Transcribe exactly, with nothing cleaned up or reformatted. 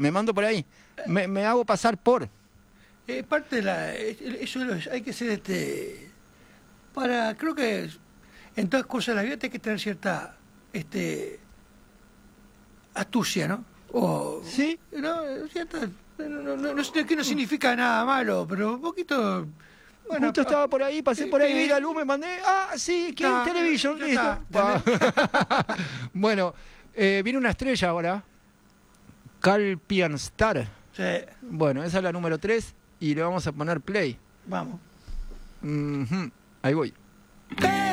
me mando por ahí, me, me hago pasar por. Eh, parte de la... Eso es, hay que ser este... Para... Creo que en todas cosas de la vida hay que tener cierta... este astucia, ¿no? O, ¿Sí? No, cierta... No, no, no, no, que no significa nada malo, pero un poquito... Bueno, justo estaba por ahí, pasé por ahí, vi la luz, me mandé, ah, sí, King no, Television, ya listo. está, Bueno, eh, viene una estrella ahora, Calpian Star. Sí. Bueno, esa es la número tres y le vamos a poner play. Vamos. Uh-huh. Ahí voy.